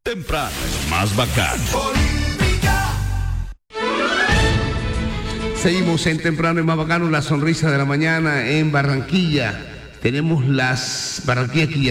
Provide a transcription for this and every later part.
Temprano es más bacano. Seguimos en Temprano es más bacano, la sonrisa de la mañana en Barranquilla. Tenemos las Barranquilla aquí a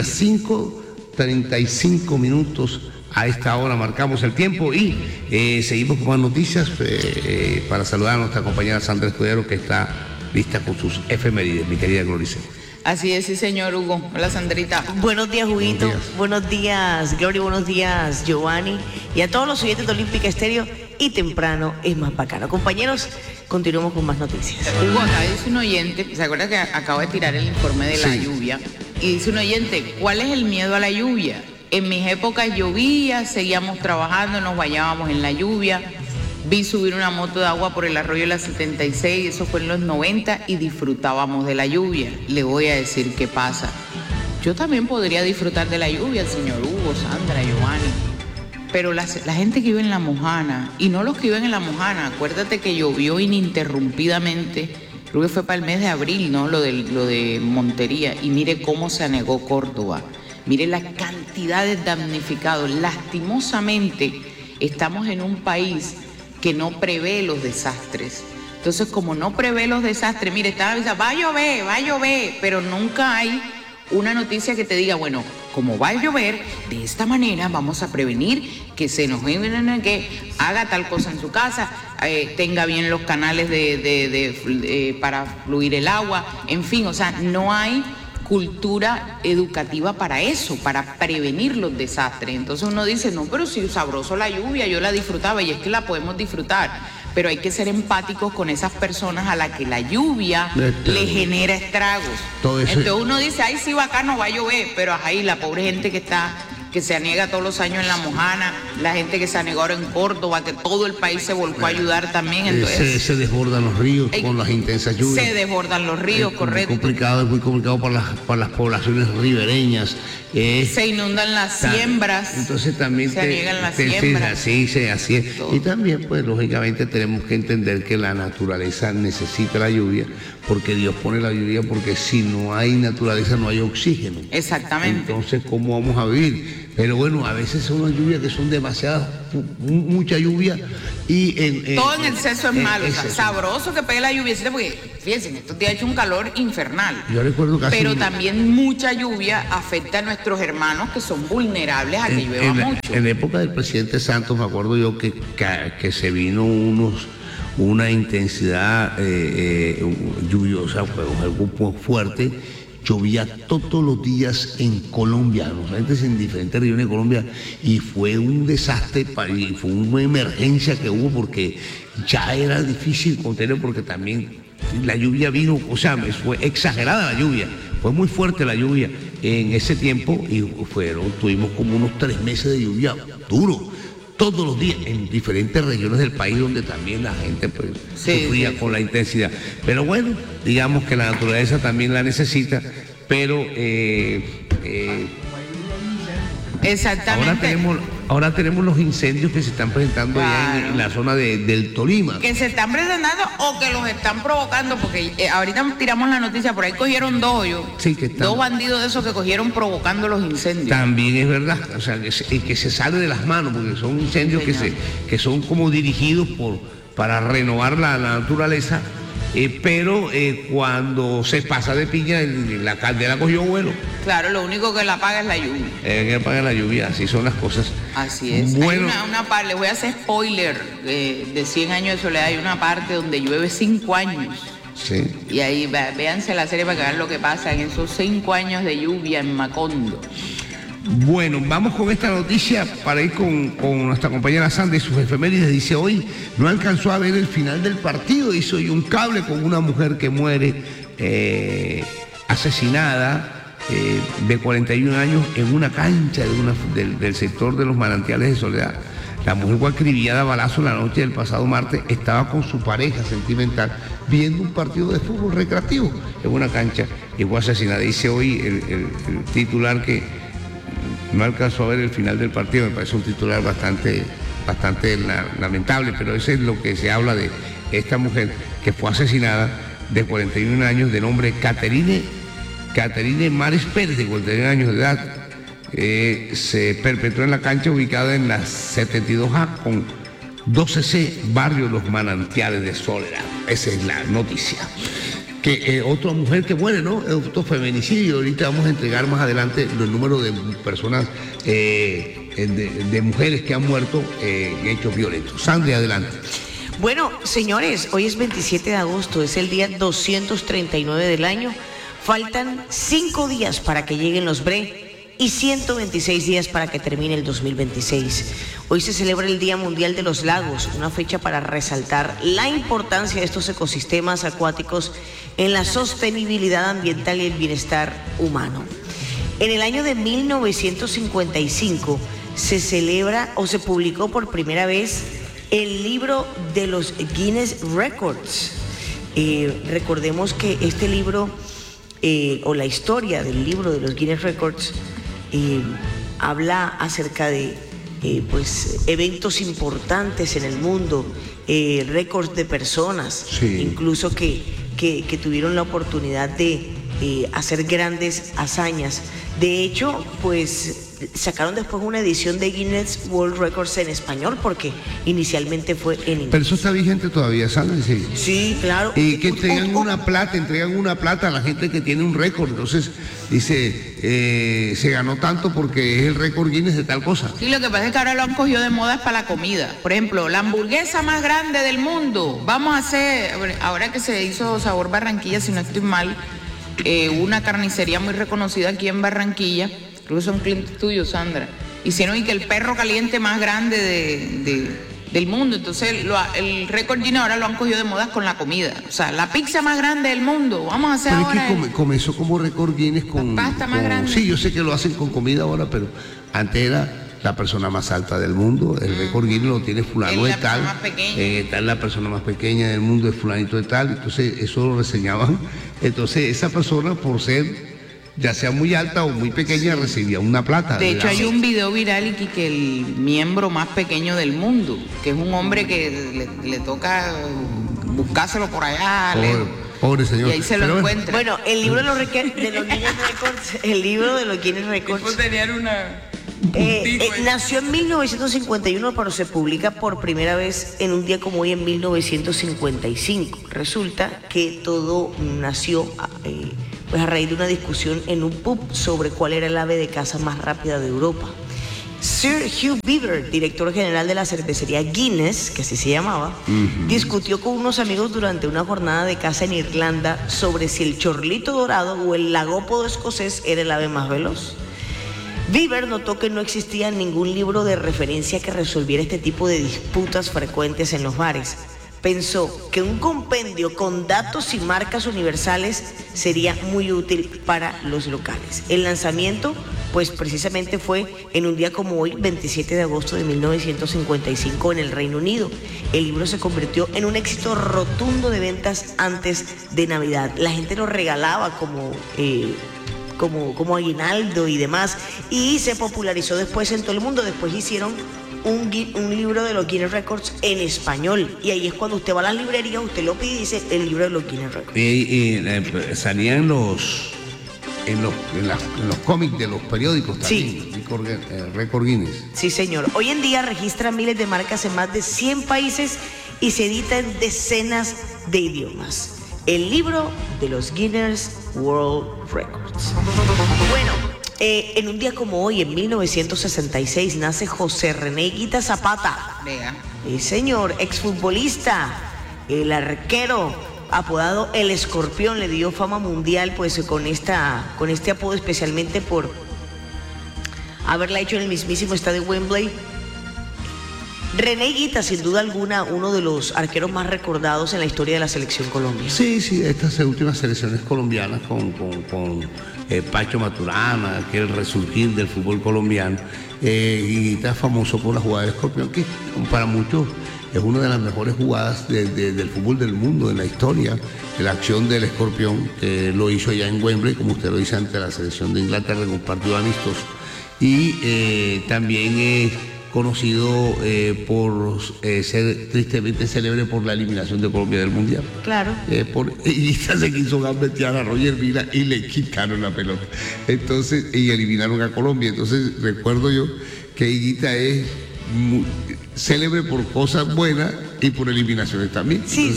5:35 minutos. A esta hora marcamos el tiempo y seguimos con más noticias para saludar a nuestra compañera Sandra Escudero, que está lista con sus efemérides, mi querida Glorice. Así es, sí, señor Hugo. Hola, Sandrita. Buenos días, Huguito. Buenos días, Gloria. Buenos días, Giovanni. Y a todos los oyentes de Olímpica Estéreo y Temprano es más bacano. Compañeros, continuamos con más noticias. Hugo, acá dice un oyente, ¿se acuerda que acabo de tirar el informe de la lluvia? Y dice un oyente, ¿cuál es el miedo a la lluvia? En mis épocas llovía, seguíamos trabajando, nos bañábamos en la lluvia. Vi subir una moto de agua por el arroyo de la 76, eso fue en los 90, y disfrutábamos de la lluvia. Le voy a decir qué pasa. Yo también podría disfrutar de la lluvia, el señor Hugo, Sandra, Giovanni. Pero la gente que vive en La Mojana, y no los que viven en La Mojana, acuérdate que llovió ininterrumpidamente, creo que fue para el mes de abril, ¿no? Lo de Montería, y mire cómo se anegó Córdoba. Mire la cantidad de damnificados. Lastimosamente, estamos en un país que no prevé los desastres. Entonces, como no prevé los desastres, mire, estaba avisando, va a llover, pero nunca hay una noticia que te diga, bueno, como va a llover, de esta manera vamos a prevenir que se nos que haga tal cosa en su casa, tenga bien los canales para fluir el agua, en fin, o sea, no hay cultura educativa para eso, para prevenir los desastres. Entonces uno dice, no, pero si sabroso la lluvia, yo la disfrutaba, y es que la podemos disfrutar, pero hay que ser empáticos con esas personas a las que la lluvia le genera estragos. Entonces uno dice, ay, sí, bacano, va a llover, pero ajá, y la pobre gente que se aniega todos los años en La Mojana, la gente que se anegó ahora en Córdoba, que todo el país se volcó a ayudar también. Entonces se desbordan los ríos con las intensas lluvias. Se desbordan los ríos, correcto. Es muy complicado para las poblaciones ribereñas. Se inundan las siembras. Entonces también se aniegan las siembras. Sí, así es. Y también, pues, lógicamente tenemos que entender que la naturaleza necesita la lluvia, porque Dios pone la lluvia, porque si no hay naturaleza no hay oxígeno. Exactamente. Entonces, ¿cómo vamos a vivir? Pero bueno, a veces son unas lluvias que son demasiadas, mucha lluvia, y todo en exceso es malo. O sea, sabroso que pegue la lluviecita, porque fíjense, en estos días ha hecho un calor infernal. Yo recuerdo casi. Pero también mucha lluvia afecta a nuestros hermanos que son vulnerables a que llueva mucho. En la época del presidente Santos, me acuerdo yo que se vino una intensidad lluviosa, algo fuerte. Llovía todos los días en Colombia, en diferentes regiones de Colombia, y fue un desastre, y fue una emergencia que hubo, porque ya era difícil contener, porque también la lluvia vino, o sea, fue exagerada la lluvia, fue muy fuerte la lluvia en ese tiempo, y tuvimos como unos 3 meses de lluvia duro, todos los días, en diferentes regiones del país, donde también la gente sufría con la intensidad. Pero bueno, digamos que la naturaleza también la necesita, pero exactamente. Ahora tenemos los incendios que se están presentando allá en la zona del Tolima. Que se están presentando o que los están provocando, porque ahorita tiramos la noticia, por ahí cogieron dos bandidos de esos que cogieron provocando los incendios. También es verdad, o sea, que se sale de las manos, porque son incendios que son como dirigidos para renovar la naturaleza. Pero cuando se pasa de piña, la caldera cogió vuelo. Claro, lo único que la apaga es la lluvia. Que apaga la lluvia, así son las cosas. Así es. Bueno, hay una parte, les voy a hacer spoiler de 100 años de soledad, hay una parte donde llueve 5 años. Sí. Y ahí véanse la serie para que vean lo que pasa en esos 5 años de lluvia en Macondo. Bueno, vamos con esta noticia para ir con nuestra compañera Sandra y sus efemérides. Dice, hoy no alcanzó a ver el final del partido, hizo hoy un cable con una mujer que muere asesinada de 41 años en una cancha del sector de los Manantiales de Soledad. La mujer fue acribillada a balazo la noche del pasado martes, estaba con su pareja sentimental viendo un partido de fútbol recreativo en una cancha y fue asesinada. Dice hoy el titular que no alcanzó a ver el final del partido. Me parece un titular bastante lamentable, pero eso es lo que se habla de esta mujer que fue asesinada, de 41 años, de nombre Caterine Mares Pérez, de 41 años de edad, se perpetró en la cancha ubicada en la 72A con 12C, barrio Los Manantiales de Soledad. Esa es la noticia. Que otra mujer que muere, ¿no? Otro feminicidio. Ahorita vamos a entregar más adelante los números de personas, de mujeres que han muerto en hechos violentos. Sandri, adelante. Bueno, señores, hoy es 27 de agosto, es el día 239 del año. Faltan 5 días para que lleguen los BRE y 126 días para que termine el 2026. Hoy se celebra el Día Mundial de los Lagos, una fecha para resaltar la importancia de estos ecosistemas acuáticos en la sostenibilidad ambiental y el bienestar humano. En el año de 1955 se celebra o se publicó por primera vez el libro de los Guinness Records. Recordemos que este libro, o la historia del libro de los Guinness Records, habla acerca de pues eventos importantes en el mundo, récords de personas, sí, incluso que tuvieron la oportunidad de hacer grandes hazañas. De hecho, pues sacaron después una edición de Guinness World Records en español, porque inicialmente fue en inglés. Pero eso está vigente todavía, ¿sabes? Sí, sí, claro. Y que entregan una plata a la gente que tiene un récord. Entonces, dice, se ganó tanto porque es el récord Guinness de tal cosa. Sí, lo que pasa es que ahora lo han cogido de moda para la comida. Por ejemplo, la hamburguesa más grande del mundo. Vamos a hacer, ahora que se hizo Sabor Barranquilla, si no estoy mal, una carnicería muy reconocida aquí en Barranquilla, creo que son clientes tuyos, Sandra, hicieron y que el perro caliente más grande del mundo. Entonces el récord Guinness ahora lo han cogido de moda con la comida. O sea, la pizza más grande del mundo, vamos a hacer pero ahora. Es que comenzó como récord Guinness con la pasta más grande. Sí, yo sé que lo hacen con comida ahora, pero antes era la persona más alta del mundo. El récord Guinness lo tiene fulano de tal, tal la persona más pequeña del mundo es fulanito de tal. Entonces eso lo reseñaban. Entonces esa persona, por ser ya sea muy alta o muy pequeña, recibía una plata. De hecho, hay un video viral y que el miembro más pequeño del mundo, que es un hombre que le toca buscárselo por allá. Pobre señor. Y ahí se lo encuentra. Bueno, el libro de los Guinness Records, el libro de los Guinness Records. Nació en 1951, pero se publica por primera vez en un día como hoy en 1955. Resulta que todo nació pues a raíz de una discusión en un pub sobre cuál era el ave de caza más rápida de Europa. Sir Hugh Beaver, director general de la cervecería Guinness, que así se llamaba, discutió con unos amigos durante una jornada de caza en Irlanda sobre si el chorlito dorado o el lagópodo escocés era el ave más veloz. Beaver notó que no existía ningún libro de referencia que resolviera este tipo de disputas frecuentes en los bares. Pensó que un compendio con datos y marcas universales sería muy útil para los locales. El lanzamiento, pues precisamente fue en un día como hoy, 27 de agosto de 1955 en el Reino Unido. El libro se convirtió en un éxito rotundo de ventas antes de Navidad. La gente lo regalaba como aguinaldo y demás, y se popularizó después en todo el mundo. Después hicieron un libro de los Guinness Records en español, y ahí es cuando usted va a las librerías, usted lo pide y dice el libro de los Guinness Records. Salían en los cómics de los periódicos también, sí. Récord Guinness. Sí, señor. Hoy en día registra miles de marcas en más de 100 países y se edita en decenas de idiomas. El libro de los Guinness World Records. Bueno, en un día como hoy, en 1966, nace José René Higuita Zapata. Vea. Sí, señor, exfutbolista, el arquero, apodado El Escorpión, le dio fama mundial pues con este apodo, especialmente por haberla hecho en el mismísimo estadio Wembley. René Higuita, sin duda alguna, uno de los arqueros más recordados en la historia de la selección Colombia. Sí, estas últimas selecciones colombianas con Pacho Maturana, aquel resurgir del fútbol colombiano. Higuita es famoso por la jugada del Escorpión, que para muchos es una de las mejores jugadas del fútbol del mundo, en la historia. La acción del Escorpión, que lo hizo allá en Wembley, como usted lo dice, ante la selección de Inglaterra en un partido amistoso. Y también conocido por ser tristemente célebre por la eliminación de Colombia del Mundial. Claro. Higuita se quiso gambetear a Roger Mila y le quitaron la pelota. Entonces, y eliminaron a Colombia. Entonces, recuerdo yo que Higuita es célebre por cosas buenas y por eliminaciones también. Sí,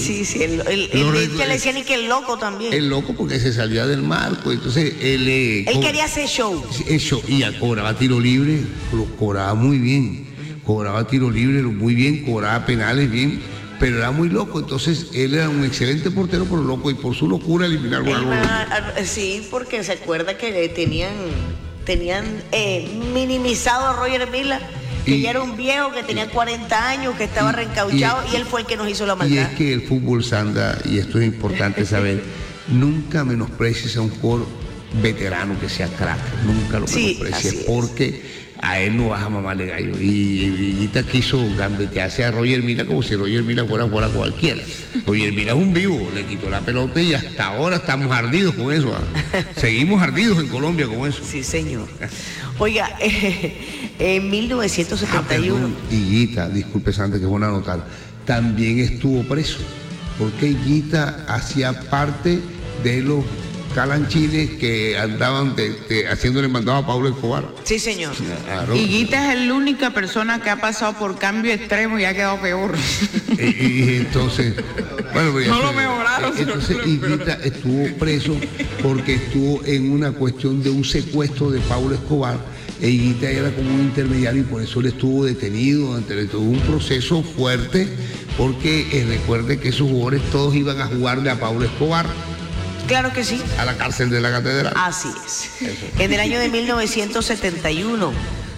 le decían y que el loco también. El loco porque se salía del marco, entonces él quería hacer show. Y cobraba tiro libre, lo cobraba muy bien, cobraba tiro libre muy bien, cobraba penales bien, pero era muy loco, entonces él era un excelente portero, pero loco, y por su locura eliminaron a gol. Sí, porque se acuerda que tenían minimizado a Roger Mila, que ya era un viejo, que tenía 40 años, que estaba reencauchado, y él fue el que nos hizo la maldad. Y es que el fútbol, Sandra, y esto es importante saber, nunca menosprecies a un jugador veterano que sea crack, nunca lo menosprecies, porque a él no vas a mamarle gallo. Y Higuita quiso gambetearse a Roger Mila como si Roger Mila fuera cualquiera. Roger Mila es un vivo, le quitó la pelota y hasta ahora estamos ardidos con eso. Seguimos ardidos en Colombia con eso. Sí, señor. Oiga, en 1971... Higuita, disculpe Sandra, que es buena anotar, también estuvo preso, porque Higuita hacía parte de los calanchines que andaban haciéndole mandado a Pablo Escobar. Sí, señor. Claro. Higuita es la única persona que ha pasado por cambio extremo y ha quedado peor. Y entonces, bueno, pues no lo mejoraron. Entonces Higuita estuvo preso porque estuvo en una cuestión de un secuestro de Pablo Escobar. Higuita era como un intermediario y por eso él estuvo detenido. Tuvo un proceso fuerte porque recuerde que esos jugadores todos iban a jugarle a Pablo Escobar. Claro que sí. A la cárcel de la catedral. Así es. En el año de 1971,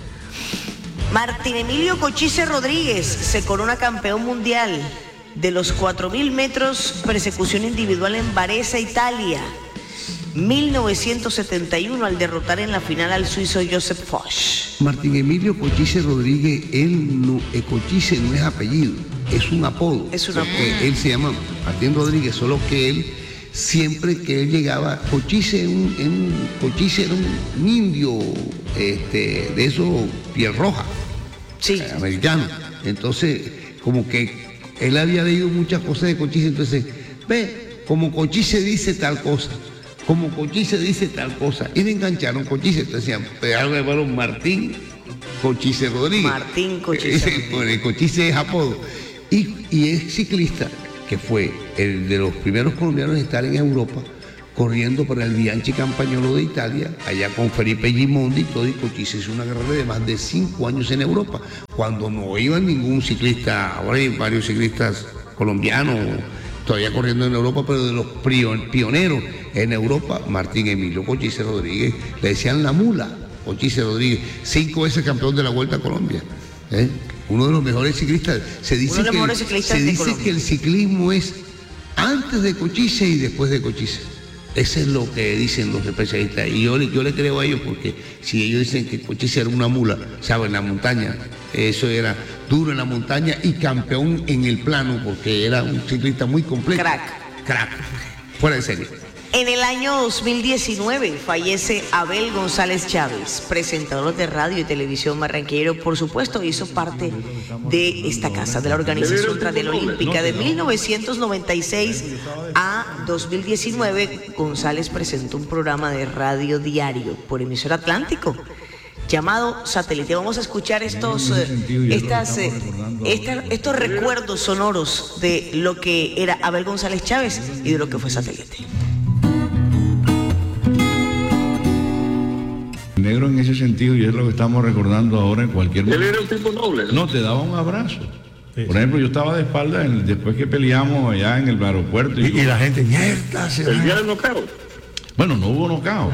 Martín Emilio Cochise Rodríguez se corona campeón mundial de los 4.000 metros persecución individual en Varese, Italia. 1971, al derrotar en la final al suizo Joseph Foch. Martín Emilio Cochise Rodríguez, Cochise no es apellido, es un apodo. Es un apodo. Él se llama Martín Rodríguez, solo que él, siempre que él llegaba, Cochise era un indio de esos piel roja, sí, americano. Entonces, como que él había leído muchas cosas de Cochise, entonces, como Cochise dice tal cosa, como Cochise dice tal cosa, y le engancharon Cochise, entonces decían, algo llamaron Martín Cochise Rodríguez. Martín Cochise. El Cochise es apodo. Y es ciclista, que fue el de los primeros colombianos en estar en Europa, corriendo para el Bianchi Campagnolo de Italia, allá con Felipe Gimondi y todo, y Cochise hizo una carrera de más de 5 años en Europa, cuando no iba ningún ciclista. Ahora hay varios ciclistas colombianos todavía corriendo en Europa, pero de los pioneros en Europa, Martín Emilio Cochise Rodríguez, le decían la mula, Cochise Rodríguez, 5 veces campeón de la Vuelta a Colombia. Uno de los mejores ciclistas. Se dice que el ciclismo es antes de Cochise y después de Cochise. Eso es lo que dicen los especialistas. Y yo le creo a ellos, porque si ellos dicen que Cochise era una mula, ¿saben? En la montaña, eso era duro en la montaña y campeón en el plano, porque era un ciclista muy completo. Crack. Fuera de serie. En el año 2019 fallece Abel González Chávez, presentador de radio y televisión barranquero. Por supuesto, hizo parte de esta casa, de la Organización Olímpica. De 1996 a 2019, González presentó un programa de radio diario por emisora Atlántico llamado Satélite. Vamos a escuchar estos recuerdos sonoros de lo que era Abel González Chávez y de lo que fue Satélite. Negro en ese sentido, y es lo que estamos recordando ahora en cualquier momento. Él era un tipo noble, ¿no? No, te daba un abrazo. Por ejemplo, yo estaba de espalda después que peleamos allá en el aeropuerto. Y la gente, mierda. El día del knockout. Bueno, no hubo knockout.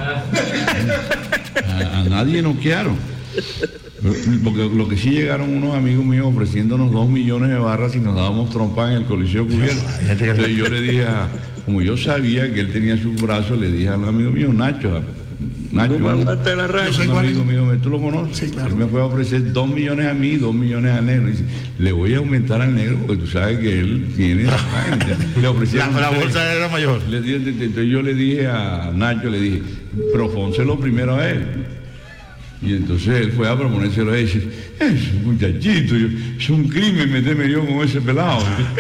A nadie noquearon. Porque lo que sí llegaron unos amigos míos ofreciéndonos 2 millones de barras y nos dábamos trompa en el Coliseo cubierto. Entonces yo le dije, como yo sabía que él tenía sus brazos, le dije al amigo mío, Nacho, un amigo mío, ¿tú lo conoces? Sí, claro. Él me fue a ofrecer 2 millones a mí y 2 millones al negro. Y dice, le voy a aumentar al negro porque tú sabes que él tiene... Le ofrecieron la bolsa era mayor. Entonces yo le dije a Nacho, le dije, pero pónselo primero a él. Y entonces él fue a proponérselo a decir, es un muchachito, es un crimen meterme yo con ese pelado.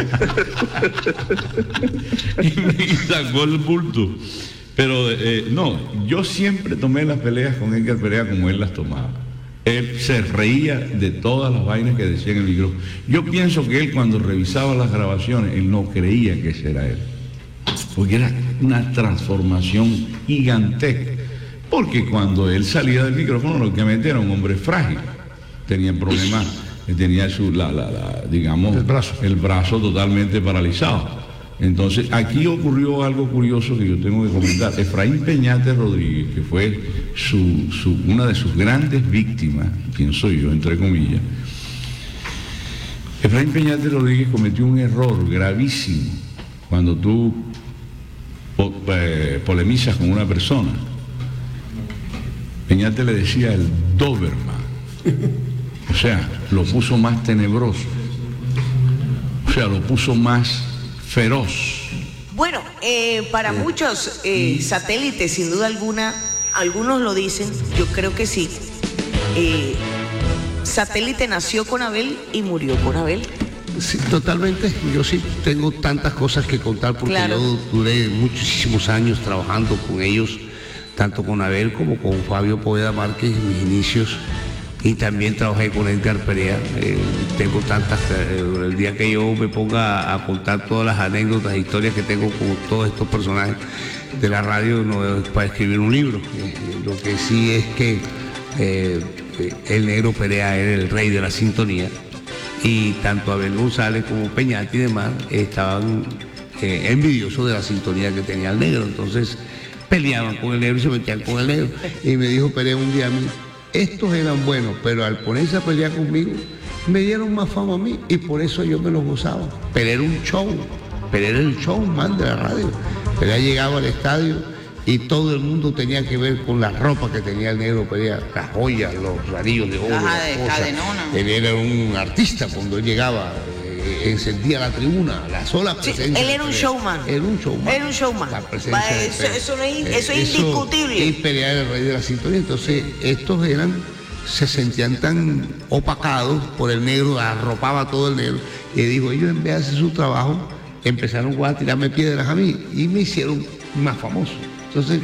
y sacó el bulto. Pero no, yo siempre tomé las peleas con Edgar Perea como él las tomaba. Él se reía de todas las vainas que decía en el micrófono. Yo pienso que él, cuando revisaba las grabaciones, él no creía que ese era él. Porque era una transformación gigantesca. Porque cuando él salía del micrófono, lógicamente era un hombre frágil. Tenía problemas, tenía digamos, el brazo totalmente paralizado. Entonces, aquí ocurrió algo curioso que yo tengo que comentar. Efraín Peñate Rodríguez, que fue una de sus grandes víctimas, pienso yo, entre comillas, Efraín Peñate Rodríguez cometió un error gravísimo cuando tú polemizas con una persona. Peñate le decía el Doberman, o sea, lo puso más tenebroso, o sea, lo puso más feroz. Bueno, para muchos satélites, sin duda alguna, algunos lo dicen, yo creo que sí. Satélite nació con Abel y murió con Abel. Sí, totalmente. Yo sí tengo tantas cosas que contar porque claro, yo duré muchísimos años trabajando con ellos, tanto con Abel como con Fabio Poveda Márquez en mis inicios, y también trabajé con Edgar Perea. Tengo tantas, el día que yo me ponga a contar todas las anécdotas e historias que tengo con todos estos personajes de la radio, no es para escribir un libro. Lo que sí es que el Negro Perea era el rey de la sintonía, y tanto Abel González como Peñate y demás estaban envidiosos de la sintonía que tenía el Negro. Entonces peleaban con el Negro y se metían con el Negro. Y me dijo Perea un día a mí, estos eran buenos, pero al ponerse a pelear conmigo, me dieron más fama a mí y por eso yo me los gozaba. Perea era un show, Perea era el showman de la radio. Perea llegaba al estadio y todo el mundo tenía que ver con la ropa que tenía el Negro Perea, las joyas, los anillos de oro, las cosas. Él era un artista cuando él llegaba. Encendía la tribuna, la sola presencia. Sí, él era un showman. Era un showman. Era un showman. La presencia eso es indiscutible. Y Perea era el rey de la sintonía. Entonces, estos se sentían tan opacados por el Negro, arropaba todo el Negro. Y dijo, ellos en vez de hacer su trabajo, empezaron a tirarme piedras a mí y me hicieron más famoso. Entonces,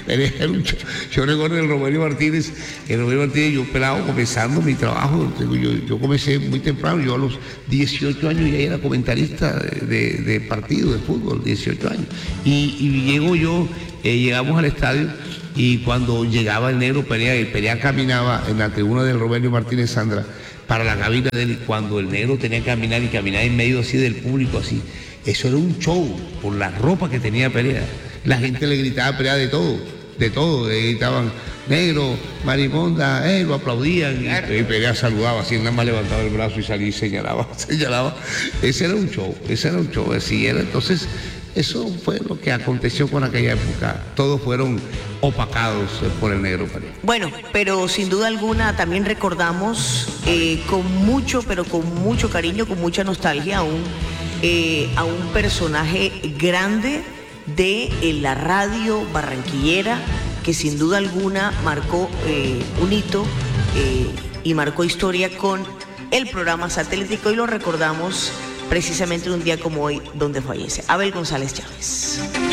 yo recuerdo el Rogelio Martínez, yo pelado comenzando mi trabajo, yo comencé muy temprano, yo a los 18 años ya era comentarista de partido de fútbol, 18 años. Y llego yo, llegamos al estadio y cuando llegaba el Negro Perea, el Perea caminaba en la tribuna del Rogelio Martínez Sandra para la cabina de él, y cuando el Negro tenía que caminar y caminar en medio así del público así, eso era un show por la ropa que tenía Perea. La gente le gritaba a Perea de todo, le gritaban, Negro, marimonda, lo aplaudían, y Perea saludaba así, nada más levantaba el brazo y salía y señalaba. Ese era un show, así era. Entonces, eso fue lo que aconteció con aquella época. Todos fueron opacados por el Negro Perea. Bueno, pero sin duda alguna también recordamos con mucho cariño, con mucha nostalgia a un personaje grande de la radio barranquillera, que sin duda alguna marcó un hito y marcó historia con el programa satélico, y lo recordamos precisamente un día como hoy, donde fallece Abel González Chávez.